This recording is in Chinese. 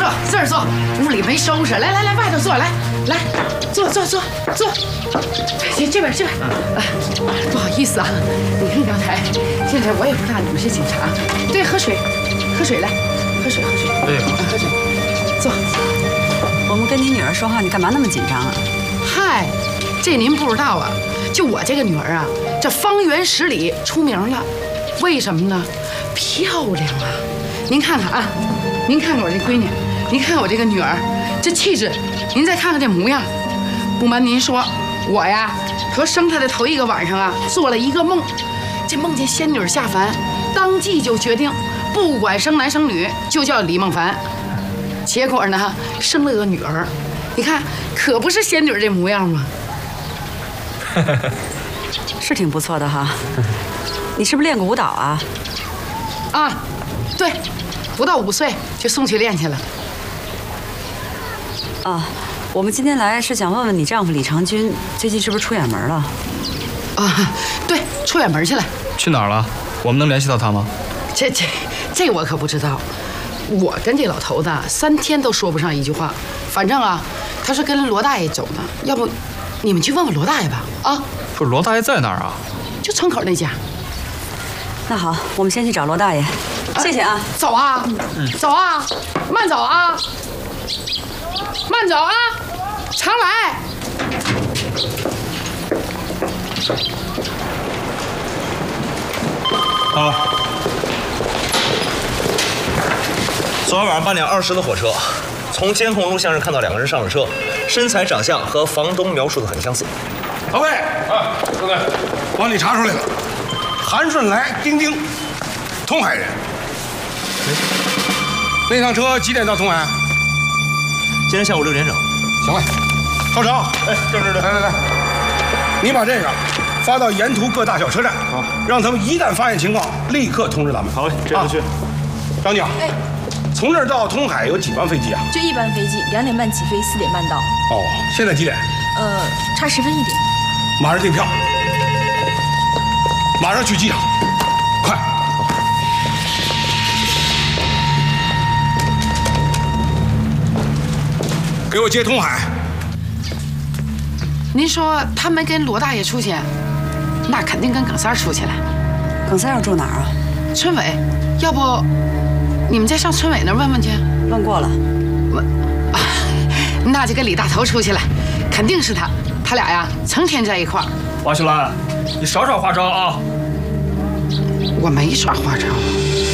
这儿坐，屋里没收拾，来，外头坐，来，坐。这边。不好意思啊，你看刚才，现在我也不知道你们是警察。对，喝水来，喝水。 哎， 喝水，坐。 我们跟你女儿说话，你干嘛那么紧张啊？ 嗨，这您不知道啊，就我这个女儿啊，这方圆10里出名了，为什么呢？漂亮啊！您看看啊，您看看我这闺女，您看我这个女儿，这气质，您再看看这模样。不瞒您说，我呀，可生她的头一个晚上啊，做了一个梦，这梦见仙女下凡，当即就决定，不管生男生女，就叫李梦凡。结果呢，生了个女儿，你看可不是仙女这模样吗？ 是挺不错的哈。你是不是练过舞蹈啊？ 啊，对，不到5岁就送去练去了。 啊，我们今天来是想问问你丈夫李长军最近是不是出远门了？ 啊，对，出远门去了。 去哪儿了？我们能联系到他吗？ 这我可不知道。我跟这老头子3天都说不上一句话。反正啊，他是跟罗大爷走呢。要不，你们去问问罗大爷吧。啊， 不是，罗大爷在哪儿啊？ 就村口那家。 那好，我们先去找罗大爷。谢谢啊。 走啊，走啊，慢走啊，慢走啊，常来。 好。昨晚晚上8点20的火车，从监控录像上看到2个人上了车，身材长相和房东描述的很相似。 老魏，兄弟，帮你查出来了，韩顺来，丁丁，通海人。那趟车几点到通海？ 今天下午6点整。 行了，赵成， 哎，这， 来，你把这个发到沿途各大小车站，好，让他们一旦发现情况，立刻通知咱们。 好嘞，这就去。 张静， 哎， 从这儿到通海有几班飞机啊？ 就一班飞机，2点半起飞，4点半到。 哦，现在几点？ 差10分1点。 马上订票，马上去机场，快！给我接通海。 您说他没跟罗大爷出去，那肯定跟耿三出去了。 耿三要住哪儿啊？ 村委，要不你们再上村委那儿问问去？ 问过了。 那就跟李大头出去了，肯定是他。他俩呀，成天在一块儿。 王秀兰，你少耍花招啊！ 我没耍花招。